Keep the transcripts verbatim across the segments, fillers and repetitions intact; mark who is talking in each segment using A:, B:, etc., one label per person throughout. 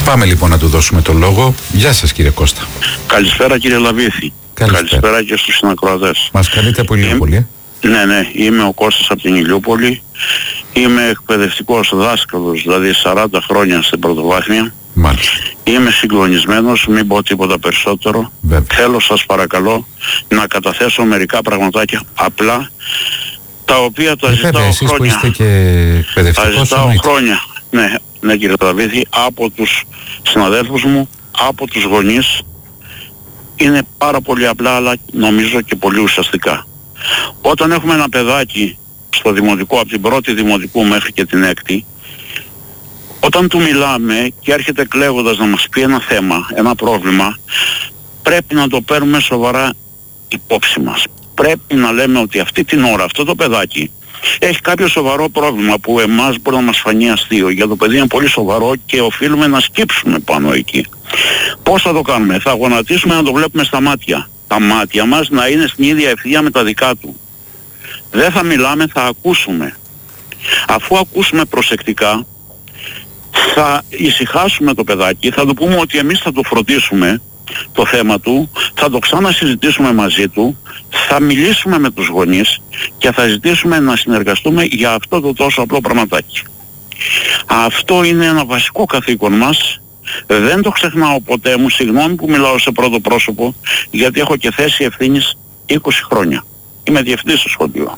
A: Πάμε λοιπόν να του δώσουμε το λόγο. Γεια σας κύριε Κώστα.
B: Καλησπέρα κύριε Λαβίθη.
A: Καλησπέρα.
B: Καλησπέρα και στους συνακροατές.
A: Μας καλείτε από Ηλιούπολη. Ε?
B: Ναι, ναι, είμαι ο Κώστας από την Ηλιούπολη. Είμαι εκπαιδευτικός δάσκαλος, δηλαδή σαράντα χρόνια στην πρωτοβάθμια.
A: Μάλιστα.
B: Είμαι συγκλονισμένος, μην πω τίποτα περισσότερο.
A: Βέβαια.
B: Θέλω σας παρακαλώ να καταθέσω μερικά πραγματάκια απλά, τα οποία τα
A: ε,
B: ζητάω
A: βέβαια, εσείς
B: χρόνια.
A: που είστε και εκπαιδευτικός,
B: τα ζητάω
A: εννοείται.
B: χρόνια. Ναι, ναι κύριε Τραβίδη, από τους συναδέλφους μου, από τους γονείς. Είναι πάρα πολύ απλά, αλλά νομίζω και πολύ ουσιαστικά. Όταν έχουμε ένα παιδάκι στο δημοτικό, από την πρώτη δημοτικού μέχρι και την έκτη, όταν του μιλάμε και έρχεται κλαίγοντας να μας πει ένα θέμα, ένα πρόβλημα, πρέπει να το παίρνουμε σοβαρά υπόψη μας. Πρέπει να λέμε ότι αυτή την ώρα αυτό το παιδάκι έχει κάποιο σοβαρό πρόβλημα που εμάς μπορεί να μας φανεί αστείο. Για το παιδί είναι πολύ σοβαρό και οφείλουμε να σκύψουμε πάνω εκεί. Πώς θα το κάνουμε? Θα γονατίσουμε να το βλέπουμε στα μάτια. Τα μάτια μας να είναι στην ίδια ευθεία με τα δικά του. Δεν θα μιλάμε, θα ακούσουμε. Αφού ακούσουμε προσεκτικά, θα ησυχάσουμε το παιδάκι, θα του πούμε ότι εμείς θα το φροντίσουμε το θέμα του, θα το ξανασυζητήσουμε μαζί του, θα μιλήσουμε με τους γονείς και θα ζητήσουμε να συνεργαστούμε για αυτό το τόσο απλό πραγματάκι. Αυτό είναι ένα βασικό καθήκον μας. Δεν το ξεχνάω ποτέ μου, συγγνώμη που μιλάω σε πρώτο πρόσωπο, γιατί έχω και θέση ευθύνης είκοσι χρόνια. Είμαι διευθυντής στο σχολείο.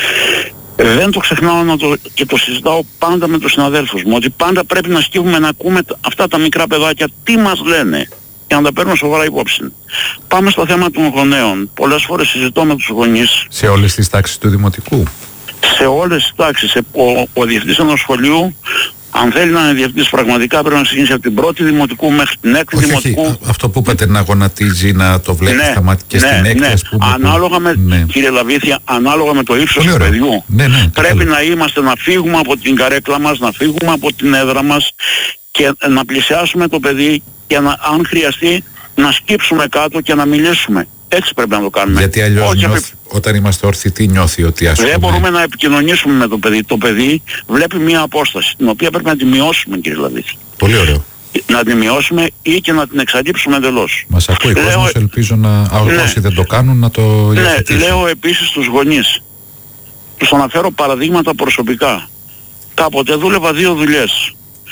B: Δεν το ξεχνάω να το, και το συζητάω πάντα με τους συναδέλφους μου, ότι πάντα πρέπει να σκύβουμε να ακούμε αυτά τα μικρά παιδάκια τι μας λένε και να τα παίρνουμε σοβαρά υπόψη. Πάμε στο θέμα των γονέων. Πολλές φορές συζητώ με τους γονείς.
A: Σε όλες τις τάξεις του δημοτικού.
B: Σε όλες τις τάξεις. Ο, ο διευθυντής ενός σχολείου, αν θέλει να είναι διευθυντής πραγματικά, πρέπει να ξεκινήσει από την πρώτη δημοτικού μέχρι την έκτη
A: όχι,
B: δημοτικού.
A: Όχι, αυτό που είπατε να γονατίζει, να το βλέπει
B: ναι,
A: στα μάτια και
B: ναι,
A: στην έκτη,
B: ναι.
A: ας πούμε.
B: Ανάλογα με,
A: ναι.
B: κύριε Λαβίθια, ανάλογα με το ύψος του παιδιού.
A: Ναι, ναι,
B: πρέπει να είμαστε, να φύγουμε από την καρέκλα μας, να φύγουμε από την έδρα μας και να πλησιάσουμε το παιδί και να, αν χρειαστεί να σκύψουμε κάτω και να μιλήσουμε. Έτσι πρέπει να το κάνουμε.
A: Γιατί αλλιώς
B: Όχι,
A: νιώθ, όταν είμαστε ορθητοί νιώθει ότι ας πούμε...
B: Δεν μπορούμε να επικοινωνήσουμε με το παιδί. Το παιδί βλέπει μία απόσταση, την οποία πρέπει να τη μειώσουμε, κύριε Λαβίθη.
A: Πολύ ωραίο.
B: Να τη μειώσουμε ή και να την εξαλείψουμε εντελώς.
A: Μας ακούει ο
B: λέω...
A: κόσμος, ελπίζω να...
B: Ναι.
A: Όσοι δεν το κάνουν να το υιοθετήσουν.
B: Ναι, λέω επίσης στους γονείς. Τους αναφέρω παραδείγματα προσωπικά. Κάποτε δούλευα δύο δουλειές.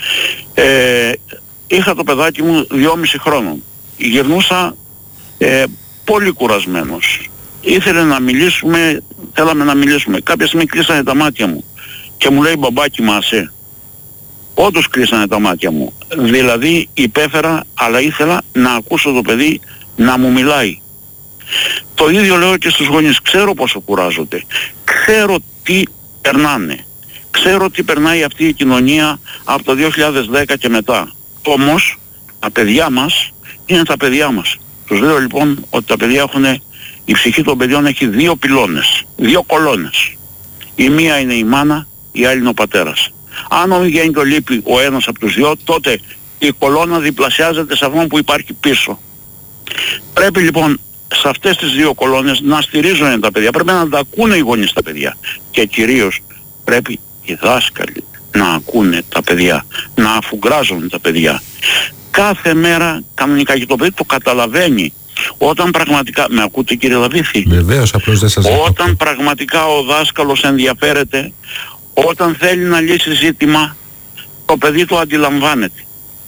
B: Ε, είχα το παιδάκι μου δυόμιση χρόνων. Γυρνούσα ε, πολύ κουρασμένος. Ήθελε να μιλήσουμε, θέλαμε να μιλήσουμε. Κάποια στιγμή κλείσανε τα μάτια μου και μου λέει μπαμπάκι μάσε. Όντως κλείσανε τα μάτια μου. Δηλαδή υπέφερα, αλλά ήθελα να ακούσω το παιδί να μου μιλάει. Το ίδιο λέω και στους γονείς. Ξέρω πόσο κουράζονται. Ξέρω τι περνάνε. Ξέρω τι περνάει αυτή η κοινωνία από το δύο χιλιάδες δέκα και μετά. Όμως τα παιδιά μας είναι τα παιδιά μας. Τους λέω λοιπόν ότι τα παιδιά έχουν, η ψυχή των παιδιών έχει δύο πυλώνες, δύο κολόνες. Η μία είναι η μάνα, η άλλη είναι ο πατέρας. Αν ο γέννητο λείπει ο ένας από τους δυο, τότε η κολόνα διπλασιάζεται σε αυτόν που υπάρχει πίσω. Πρέπει λοιπόν σε αυτές τις δύο κολόνες να στηρίζουν τα παιδιά. Πρέπει να τα ακούνε οι γονείς τα παιδιά. Και κυρίως πρέπει οι δάσκαλοι να ακούνε τα παιδιά, να αφουγκράζουν τα παιδιά. Κάθε μέρα κανονικά και το παιδί το καταλαβαίνει. Όταν πραγματικά... Με ακούτε κύριε Λαβίθη?
A: Βεβαίως, απλώς δεν σας
B: Όταν
A: ακούω.
B: πραγματικά ο δάσκαλος ενδιαφέρεται, όταν θέλει να λύσει ζήτημα, το παιδί το αντιλαμβάνεται.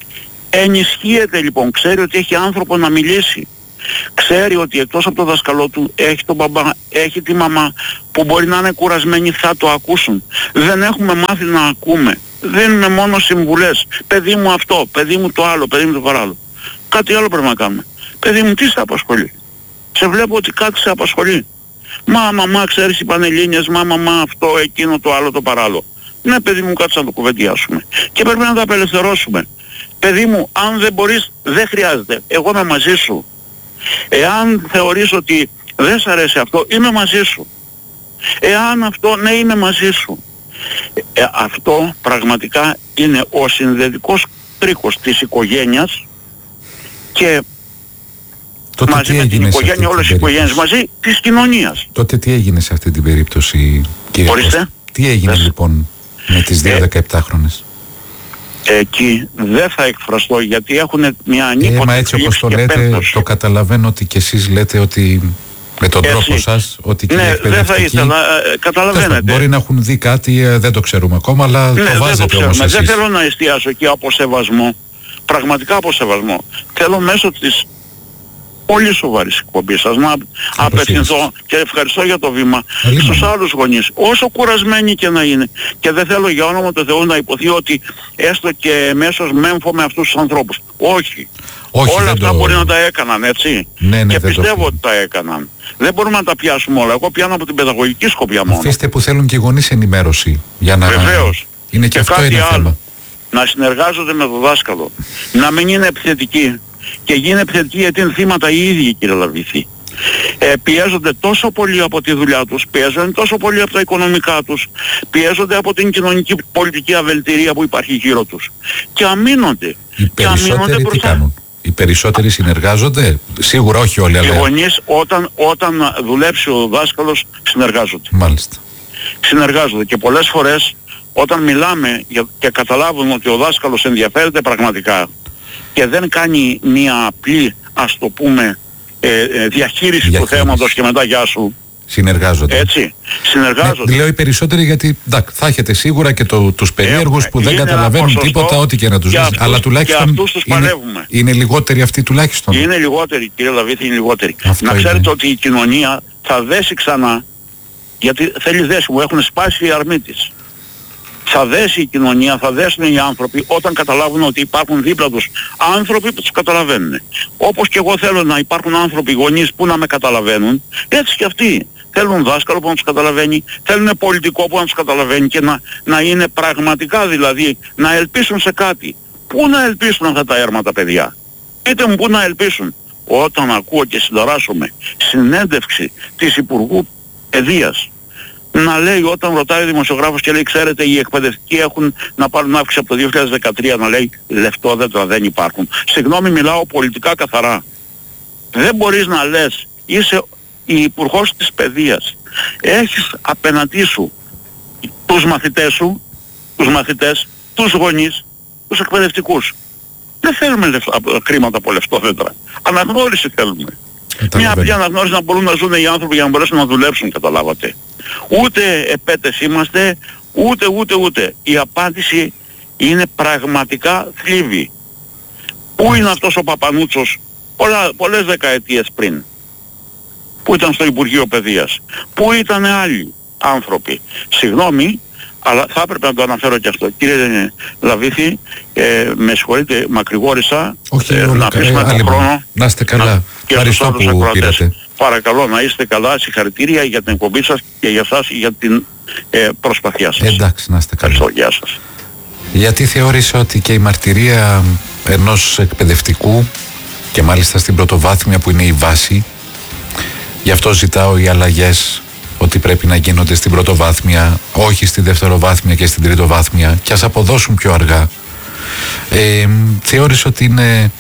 B: Ενισχύεται λοιπόν, ξέρει ότι έχει άνθρωπο να μιλήσει. Ξέρει ότι εκτός από το δασκαλό του έχει τον μπαμπά, έχει τη μαμά που μπορεί να είναι κουρασμένοι, θα το ακούσουν. Δεν έχουμε μάθει να ακούμε. Δίνουμε μόνο συμβουλές. Παιδί μου αυτό, παιδί μου το άλλο, παιδί μου το παράλληλο. Κάτι άλλο πρέπει να κάνουμε. Παιδί μου τι σε απασχολεί? Σε βλέπω ότι κάτι σε απασχολεί. Μα μαμά ξέρεις οι Πανελλήνιες, μα μαμά αυτό, εκείνο, το άλλο, το παράλληλο. Ναι παιδί μου, κάτσε να το κουβεντιάσουμε. Και πρέπει να τα απελευθερώσουμε. Παιδί μου, αν δεν μπορείς, δεν χρειάζεται. Εγώ είμαι μαζί σου. Εάν θεωρείς ότι δεν σ' αρέσει αυτό, είμαι μαζί σου. Εάν αυτό, ναι, είμαι μαζί σου. Ε, αυτό πραγματικά είναι ο συνδετικός κρίκος της οικογένειας και
A: τότε
B: μαζί με την οικογένεια, όλες οι οικογένειες μαζί, της κοινωνίας.
A: Τότε τι έγινε σε αυτή την περίπτωση, κύριε Κώστα? Τι έγινε
B: Δες.
A: λοιπόν με τις δύο
B: ε,
A: δεκαεπτάχρονες?
B: εκεί δεν θα εκφραστώ, γιατί έχουν μια ανίποτη
A: ε, μα έτσι όπως το λέτε, πέντος. Το καταλαβαίνω ότι και εσείς λέτε ότι με τον έτσι. Τρόπο σας, ότι και
B: ναι, δεν θα ήθελα, ε, καταλαβαίνετε.
A: Μπορεί να έχουν δει κάτι, ε, δεν το ξέρουμε ακόμα, αλλά ναι, το βάζετε δεν το όμως εσείς.
B: Δεν θέλω να εστιάσω εκεί από σεβασμό, πραγματικά από σεβασμό. Θέλω μέσω της πολύ σοβαρής εκπομπής σας να απευθυνθώ και ευχαριστώ για το βήμα Αλήμα. στους άλλους γονείς, όσο κουρασμένοι και να είναι. Και δεν θέλω για όνομα του Θεού να υποθεί ότι έστω και μέσως μέμφω με αυτούς τους ανθρώπους. Όχι.
A: Όχι,
B: όλα αυτά
A: το...
B: μπορεί να τα έκαναν, έτσι.
A: Ναι, ναι,
B: και πιστεύω
A: το...
B: ότι τα έκαναν. Δεν μπορούμε να τα πιάσουμε όλα. Εγώ πιάνω από την παιδαγωγική σκοπιά μόνο.
A: Αφήστε που θέλουν και οι γονείς ενημέρωση. Για να...
B: Βεβαίως.
A: Είναι και, και αυτό είναι
B: άλλο.
A: θέμα.
B: Να συνεργάζονται με το δάσκαλο. Να μην είναι επιθετικοί. Και γίνει επιθετικοί γιατί είναι θύματα οι ίδιοι, κύριε Λαβίθη. Ε, πιέζονται τόσο πολύ από τη δουλειά τους, πιέζονται τόσο πολύ από τα οικονομικά τους, πιέζονται από την κοινωνική πολιτική αβελτηρία που υπάρχει γύρω τους. Και αμήνονται.
A: Οι περισσότεροι τι κάνουν? Οι περισσότεροι συνεργάζονται? Σίγουρα όχι όλοι, αλλά...
B: Οι γονείς όταν, όταν δουλέψει ο δάσκαλος συνεργάζονται.
A: Μάλιστα.
B: Συνεργάζονται και πολλές φορές όταν μιλάμε και καταλάβουμε ότι ο δάσκαλος ενδιαφέρεται πραγματικά και δεν κάνει μια απλή, ας το πούμε, ε, ε, διαχείριση, διαχείριση του θέματος και μετά γεια σου.
A: Συνεργάζονται.
B: Έτσι, συνεργάζονται.
A: Ναι, λέω οι περισσότεροι γιατί ντάκ, θα έχετε σίγουρα και το, τους περίεργους ε, που δεν καταλαβαίνουν τίποτα, ό,τι και να τους δεις. Αλλά τουλάχιστον είναι, είναι λιγότεροι αυτοί τουλάχιστον.
B: Είναι λιγότεροι, κύριε Λαβίθη, είναι λιγότεροι. Αυτό να ξέρετε είναι. Ότι η κοινωνία θα δέσει ξανά, γιατί θέλει δέσιμο, έχουν σπάσει οι αρμοί της. Θα δέσει η κοινωνία, θα δέσουν οι άνθρωποι όταν καταλάβουν ότι υπάρχουν δίπλα τους άνθρωποι που τους καταλαβαίνουν. Όπως και εγώ θέλω να υπάρχουν άνθρωποι γονείς που να με καταλαβαίνουν, έτσι και αυτοί. Θέλουν δάσκαλο που να τους καταλαβαίνει, θέλουν πολιτικό που να τους καταλαβαίνει και να, να είναι πραγματικά δηλαδή να ελπίσουν σε κάτι. Πού να ελπίσουν αυτά τα έρματα, παιδιά? Πείτε μου πού να ελπίσουν. Όταν ακούω και συνταράσσομαι συνέντευξη της Υπουργού Παιδείας να λέει, όταν ρωτάει ο δημοσιογράφος και λέει, ξέρετε, οι εκπαιδευτικοί έχουν να πάρουν αύξηση από το δύο χιλιάδες δεκατρία, να λέει λεφτόδετρα δεν υπάρχουν. Συγγνώμη, μιλάω πολιτικά καθαρά. Δεν μπορείς να λες, είσαι η υπουργός της παιδείας, έχεις απέναντί σου τους μαθητές σου, τους μαθητές, τους γονείς, τους εκπαιδευτικούς. Δεν θέλουμε λεφτά, χρήματα από λεφτόδετρα. Αναγνώριση θέλουμε. Μια απλή αναγνώριση να μπορούν να ζουν οι άνθρωποι για να μπορέσουν να δουλέψουν, καταλάβατε. Ούτε επέτες είμαστε, ούτε ούτε ούτε. Η απάντηση είναι πραγματικά θλίβη. Πού είναι αυτός ο Παπανούτσος πολλά, πολλές δεκαετίες πριν, που ήταν στο Υπουργείο Παιδείας? Πού ήταν άλλοι άνθρωποι? Συγγνώμη, αλλά θα έπρεπε να το αναφέρω και αυτό. Κύριε Λαβίθη, ε, με συγχωρείτε, μακρηγόρησα.
A: Όχι,
B: ε, να αφήσουμε τον χρόνο.
A: Να είστε καλά. Ευχαριστώ που πήρατε.
B: Παρακαλώ να είστε καλά, συγχαρητήρια για την εκπομπή σας και για σας για την ε, προσπαθία σας.
A: Εντάξει, να είστε καλά.
B: Ευχαριστώ, γεια σας.
A: Γιατί θεώρησα ότι και η μαρτυρία ενός εκπαιδευτικού, και μάλιστα στην πρωτοβάθμια που είναι η βάση, γι' αυτό ζητάω οι αλλαγές ότι πρέπει να γίνονται στην πρωτοβάθμια, όχι στη δευτεροβάθμια και στην τριτοβάθμια, και ας αποδώσουν πιο αργά. Ε, θεώρησα ότι είναι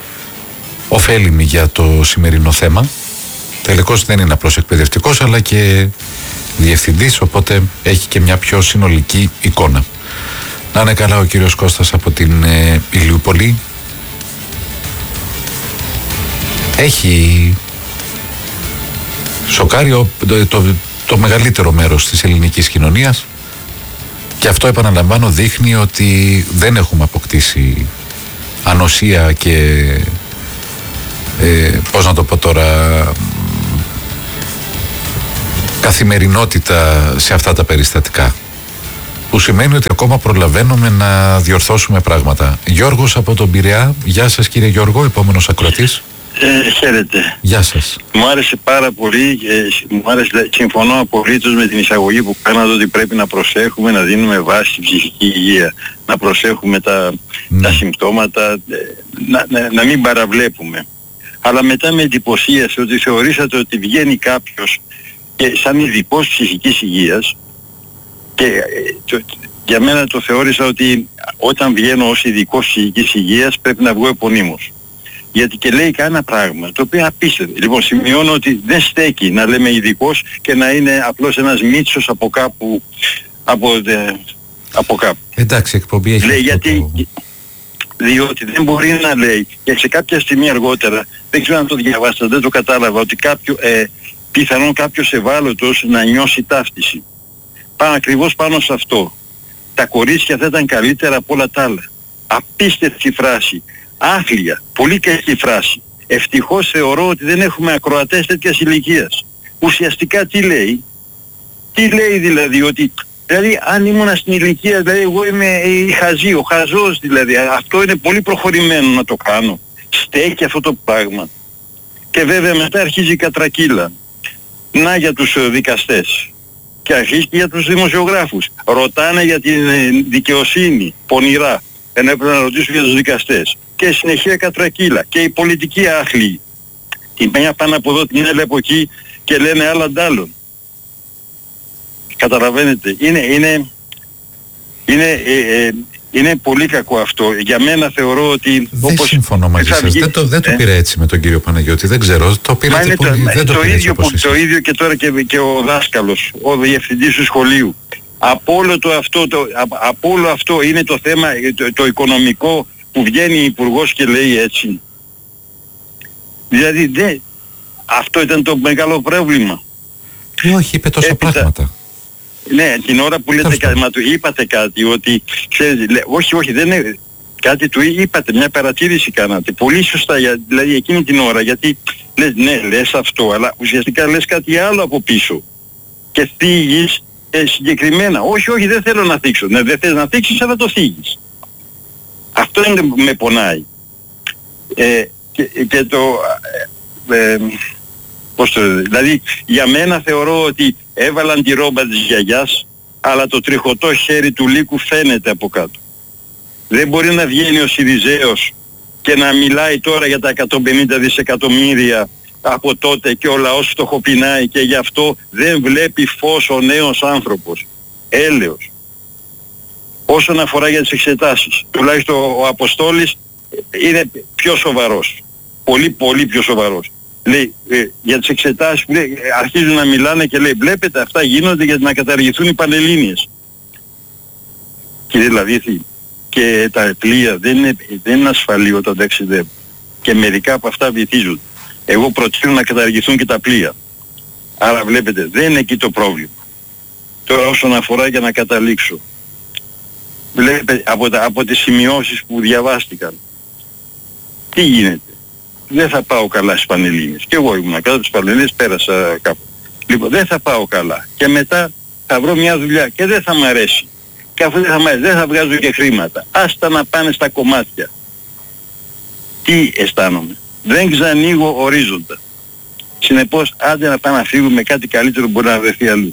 A: ωφέλιμη για το σημερινό θέμα. Τελικώς δεν είναι απλώς εκπαιδευτικός, αλλά και διευθυντής, οπότε έχει και μια πιο συνολική εικόνα. Να είναι καλά ο κύριος Κώστας από την ε, Ηλιούπολη. Έχει σοκάρει το, το, το μεγαλύτερο μέρος της ελληνικής κοινωνίας, και αυτό, επαναλαμβάνω, δείχνει ότι δεν έχουμε αποκτήσει ανοσία και ε, πώς να το πω τώρα, καθημερινότητα σε αυτά τα περιστατικά, που σημαίνει ότι ακόμα προλαβαίνουμε να διορθώσουμε πράγματα. Γιώργος από τον Πειραιά. Γεια σας, κύριε Γιώργο, επόμενος ακροατής.
C: Ε, χαίρετε.
A: Γεια σας.
C: Μου άρεσε πάρα πολύ και μου άρεσε, συμφωνώ απολύτως με την εισαγωγή που κάνατε, ότι πρέπει να προσέχουμε, να δίνουμε βάση στην ψυχική υγεία, να προσέχουμε τα, mm. τα συμπτώματα, να, να, να μην παραβλέπουμε. Αλλά μετά με εντυπωσίασε ότι θεωρήσατε ότι βγαίνει κάποιος και σαν ειδικός ψυχικής υγείας, και το, για μένα το θεώρησα ότι όταν βγαίνω ως ειδικός ψυχικής υγείας πρέπει να βγω επωνύμως. Γιατί και λέει κανένα πράγμα το οποίο απίστευτο. Λοιπόν, σημειώνω ότι δεν στέκει να λέμε ειδικός και να είναι απλώς ένας μίτσος από κάπου, από, από κάπου.
A: Εντάξει, εκπομπή έχει.
C: Λέει γιατί, το... διότι δεν μπορεί να λέει, και σε κάποια στιγμή αργότερα, δεν ξέρω αν το διαβάσατε, δεν το κατάλαβα, ότι κάποιο, ε, πιθανόν κάποιος ευάλωτος να νιώσει ταύτιση. Πάνω ακριβώς πάνω σε αυτό. Τα κορίτσια θα ήταν καλύτερα από όλα τα άλλα. Απίστευτη φράση. Άθλια. Πολύ κακή φράση. Ευτυχώς θεωρώ ότι δεν έχουμε ακροατές τέτοιας ηλικίας. Ουσιαστικά τι λέει? Τι λέει δηλαδή? Ότι δηλαδή αν ήμουν στην ηλικία, δηλαδή εγώ είμαι η χαζή, ο χαζός δηλαδή. Αυτό είναι πολύ προχωρημένο να το κάνω. Στέκει αυτό το πράγμα. Και βέβαια μετά αρχίζει η κατρακύλα. Να για τους δικαστές. Και αρχίζει και για τους δημοσιογράφους. Ρωτάνε για την δικαιοσύνη, πονηρά. Ενώ έπρεπε να ρωτήσουν για τους δικαστές. Και συνεχεία κατρακύλα. Και οι πολιτικοί άθλοι. Την μια πάνε από εδώ, την άλλη από εκεί και λένε άλλα αντάλλων. Καταλαβαίνετε. Είναι, είναι, είναι, ε, ε, είναι πολύ κακό αυτό. Για μένα θεωρώ ότι...
A: Δεν
C: όπως
A: συμφωνώ μαζί σας.
C: βγει,
A: δεν το, δεν το
C: ε?
A: πήρε έτσι με τον κύριο Παναγιώτη. Δεν ξέρω. Το πήρατε πολύ.
C: Το,
A: δεν το,
C: το,
A: πήρε
C: ίδιο,
A: όπως
C: που, το ίδιο και τώρα και, και ο δάσκαλος, ο διευθυντής του σχολείου. Από όλο, το αυτό, το, από όλο αυτό είναι το θέμα, το, το οικονομικό που βγαίνει η υπουργός και λέει έτσι. Δηλαδή δεν, αυτό ήταν το μεγάλο πρόβλημα.
A: Ε, όχι, είπε τόσα
C: Έπειτα,
A: πράγματα.
C: Ναι, την ώρα που λέτε κάτι, μα του είπατε κάτι, ότι ξέρεις, λέ, όχι, όχι, δεν είναι, κάτι του είπατε, μια παρατήρηση κάνατε, πολύ σωστά, για, δηλαδή εκείνη την ώρα, γιατί λες, ναι, λες αυτό, αλλά ουσιαστικά λες κάτι άλλο από πίσω και θίγεις ε, συγκεκριμένα. Όχι, όχι, δεν θέλω να θίξω. Ναι, δεν θες να θίξεις, αλλά το θίγεις. Αυτό είναι που με πονάει. Ε, και, και το... Ε, ε, πώς το λέτε, δηλαδή για μένα θεωρώ ότι έβαλαν τη ρόμπα της γιαγιάς, αλλά το τριχωτό χέρι του λύκου φαίνεται από κάτω. Δεν μπορεί να βγαίνει ο Συριζέος και να μιλάει τώρα για τα εκατόν πενήντα δισεκατομμύρια από τότε και ο λαός φτωχοπεινάει και γι' αυτό δεν βλέπει φως ο νέος άνθρωπος. Έλεος. Όσον αφορά για τις εξετάσεις, τουλάχιστον ο Αποστόλης είναι πιο σοβαρός. Πολύ πολύ πιο σοβαρός. Λέει, ε, για τις εξετάσεις που λέει, αρχίζουν να μιλάνε και λέει, βλέπετε αυτά γίνονται για να καταργηθούν οι Πανελλήνιες. Κύριε Λαβίθη, και τα πλοία δεν είναι, δεν είναι ασφαλή όταν ταξιδεύουν. Και μερικά από αυτά βυθίζονται. Εγώ προτείνω να καταργηθούν και τα πλοία. Άρα βλέπετε, δεν είναι εκεί το πρόβλημα. Τώρα όσον αφορά για να καταλήξω. Βλέπετε από, τα, από τις σημειώσεις που διαβάστηκαν. Τι γίνεται? Δεν θα πάω καλά στις Πανελλήνιες. Και εγώ ήμουν κάτω από τις Πανελλήνιες, πέρασα κάπου. Λοιπόν, δεν θα πάω καλά. Και μετά θα βρω μια δουλειά και δεν θα μ' αρέσει. Και αφού δεν θα μ' αρέσει, δεν θα βγάζω και χρήματα. Άστα να πάνε στα κομμάτια. Τι αισθάνομαι? Δεν ξανοίγω ορίζοντα. Συνεπώς, άντε να πάμε να φύγουμε με κάτι καλύτερο που μπορεί να βρεθεί αλλού.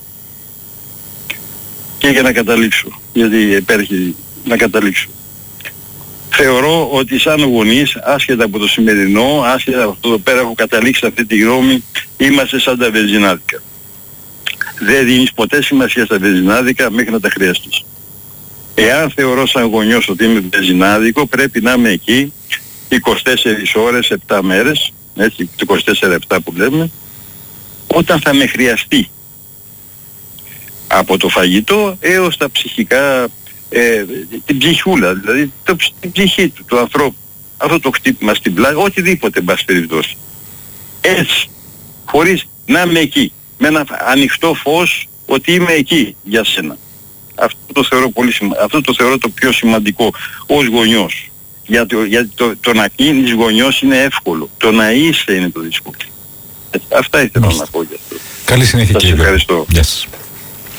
C: Και για να καταλήξω, γιατί επέρχει να καταλήξω. Θεωρώ ότι σαν γονείς, άσχετα από το σημερινό, άσχετα από αυτό εδώ πέρα έχω καταλήξει αυτή τη γνώμη, είμαστε σαν τα βενζινάδικα. Δεν δίνεις ποτέ σημασία στα βενζινάδικα μέχρι να τα χρειαστείς. Εάν θεωρώ σαν γονιός ότι είμαι βενζινάδικο, πρέπει να είμαι εκεί είκοσι τέσσερις ώρες, επτά μέρες, έτσι, είκοσι τέσσερα επτά που λέμε, όταν θα με χρειαστεί. Από το φαγητό έως τα ψυχικά, ε, την ψυχούλα, δηλαδή το, την ψυχή του, του ανθρώπου. Αυτό το χτύπημα στην πλάτη, οτιδήποτε μπας περιπτώσει. Έτσι, χωρίς να είμαι εκεί, με ένα ανοιχτό φως ότι είμαι εκεί για σένα. Αυτό το θεωρώ, πολύ σημα... Αυτό το, θεωρώ το πιο σημαντικό ως γονιός. Γιατί, γιατί το, το να γίνεις γονιός είναι εύκολο. Το να είσαι είναι το δύσκολο. Αυτά ήθελα να πω για αυτό.
A: Καλή συνέχεια, κύριε.
C: Σας ευχαριστώ.
A: Yes.